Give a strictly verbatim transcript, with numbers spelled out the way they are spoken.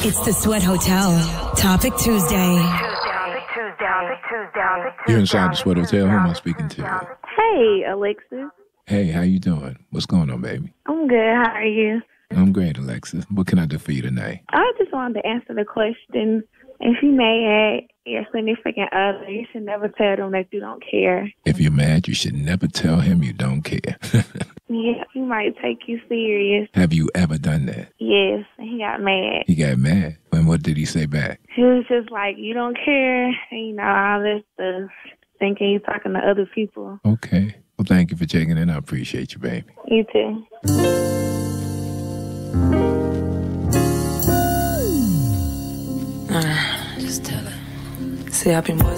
It's the Sweat Hotel. Topic Tuesday. You're inside the Sweat Hotel. Who am I speaking to? Hey, Alexis. Hey, how you doing? What's going on, baby? I'm good. How are you? I'm great, Alexis. What can I do for you tonight? I just wanted to answer the question. If you mad at your significant other, you should never tell them that you don't care. If you're mad, you should never tell him you don't care. Yeah, he might take you serious. Have you ever done that? Yes, and he got mad. He got mad? And what did he say back? He was just like, you don't care, and, you know, all this stuff, thinking you're talking to other people. Okay. Well, thank you for checking in. I appreciate you, baby. You too. Nah, just tell her. See, I've been